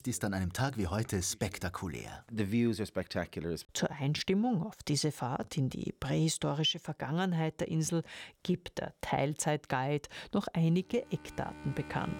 ist an einem Tag wie heute spektakulär. The views are spectacular. Zur Einstimmung auf diese Fahrt in die prähistorische Vergangenheit der Insel gibt der Teilzeitguide noch einige Eckdaten bekannt.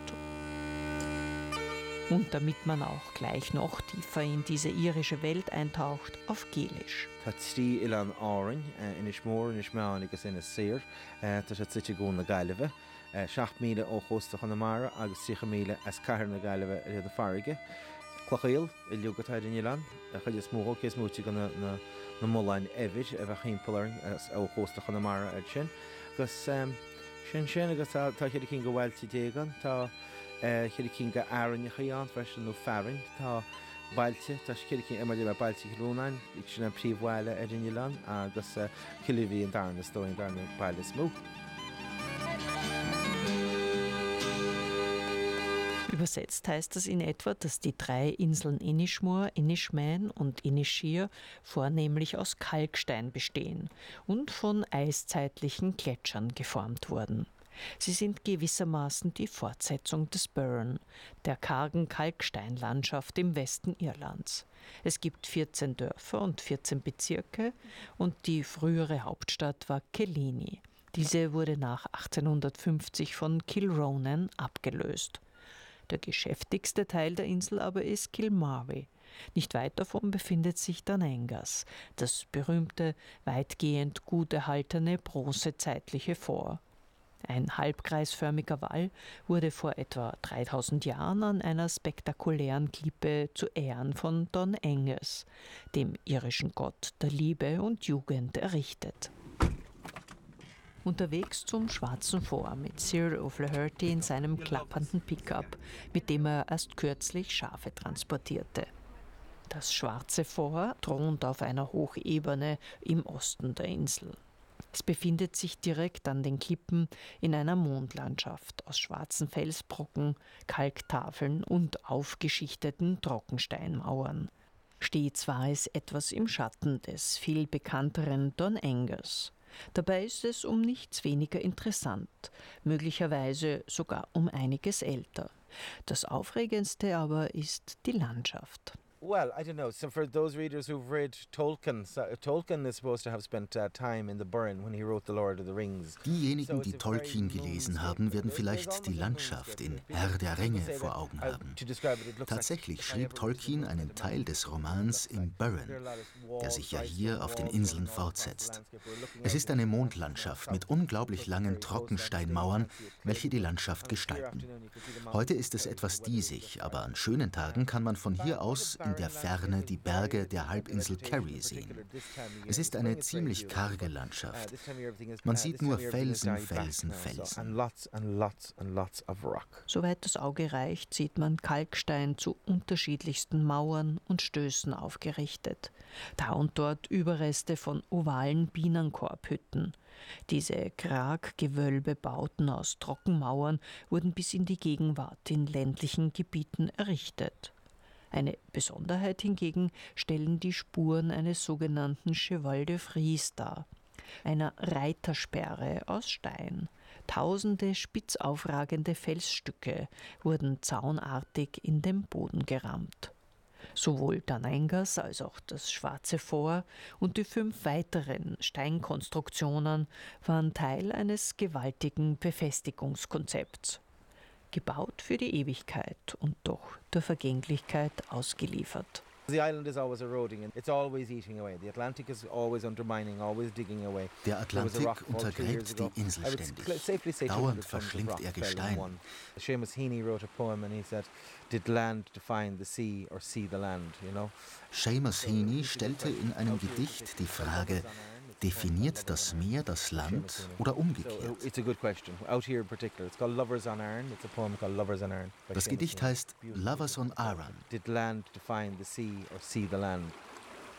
Und damit man auch gleich noch tiefer in diese irische Welt eintaucht, auf Gälisch. Tá tí ilan árainn inis mór inis meán agus ina séir tá sé tite gún na gaiileh 7,000 ó chósta Connemara agus 6,000 as caiir na gaiileh a farige. Clochail I lugatáid in Ilan chuid is smóg cés múti gan na molain evid a bheith chimpolarin ó chósta Connemara sin. Agus sin agus tá chéidir cin go bhhailtí dégan tá chéidir cin go áranne chaán freisin nó fearin tá bailte tá chéidir imar le bailte chlónain ag sinna príomhhaile ar in Ilan agus ciilihí an darna stóin darna baile smó. Übersetzt heißt das in etwa, dass die 3 Inseln Inishmore, Inishmaan und Inisheer vornehmlich aus Kalkstein bestehen und von eiszeitlichen Gletschern geformt wurden. Sie sind gewissermaßen die Fortsetzung des Burren, der kargen Kalksteinlandschaft im Westen Irlands. Es gibt 14 Dörfer und 14 Bezirke und die frühere Hauptstadt war Killiney. Diese wurde nach 1850 von Kilronan abgelöst. Der geschäftigste Teil der Insel aber ist Kilmarvey. Nicht weit davon befindet sich Donengas, das berühmte, weitgehend gut erhaltene bronzezeitliche Fort. Ein halbkreisförmiger Wall wurde vor etwa 3000 Jahren an einer spektakulären Klippe zu Ehren von Don Angus, dem irischen Gott der Liebe und Jugend, errichtet. Unterwegs zum Schwarzen Fort mit Sir O'Flaherty in seinem klappernden Pickup, mit dem er erst kürzlich Schafe transportierte. Das Schwarze Fort thront auf einer Hochebene im Osten der Insel. Es befindet sich direkt an den Klippen in einer Mondlandschaft aus schwarzen Felsbrocken, Kalktafeln und aufgeschichteten Trockensteinmauern. Stets war es etwas im Schatten des viel bekannteren Don Angus. Dabei ist es um nichts weniger interessant, möglicherweise sogar um einiges älter. Das Aufregendste aber ist die Landschaft. Well, I don't know. So for those readers who've read Tolkien, Tolkien is supposed to have spent time in the Burren when he wrote The Lord of the Rings. Diejenigen, die Tolkien gelesen haben, werden vielleicht die Landschaft in Herr der Ringe vor Augen haben. Tatsächlich schrieb Tolkien einen Teil des Romans im Burren, der sich ja hier auf den Inseln fortsetzt. Es ist eine Mondlandschaft mit unglaublich langen Trockensteinmauern, welche die Landschaft gestalten. Heute ist es etwas diesig, aber an schönen Tagen kann man von hier aus in der Ferne die Berge der Halbinsel Kerry sehen. Es ist eine ziemlich karge Landschaft. Man sieht nur Felsen, Felsen, Felsen. Soweit das Auge reicht, sieht man Kalkstein zu unterschiedlichsten Mauern und Stößen aufgerichtet. Da und dort Überreste von ovalen Bienenkorbhütten. Diese Kraggewölbebauten aus Trockenmauern wurden bis in die Gegenwart in ländlichen Gebieten errichtet. Eine Besonderheit hingegen stellen die Spuren eines sogenannten Cheval de Frise dar, einer Reitersperre aus Stein. Tausende spitz aufragende Felsstücke wurden zaunartig in den Boden gerammt. Sowohl Donengas als auch das Schwarze Fort und die 5 weiteren Steinkonstruktionen waren Teil eines gewaltigen Befestigungskonzepts. Gebaut für die Ewigkeit und doch der Vergänglichkeit ausgeliefert. The island is always eroding and it's always eating away. The Atlantic is always undermining, always digging away. Der Atlantik untergräbt die Insel ständig. Dauernd verschlingt er Gestein. Seamus Heaney wrote a poem and he said, "Did land define the sea or sea the land?" You know. Seamus Heaney stellte in einem Gedicht die Frage: Definiert das Meer das Land oder umgekehrt? Das Gedicht heißt Lovers on Arran. Did land define the sea or sea the land?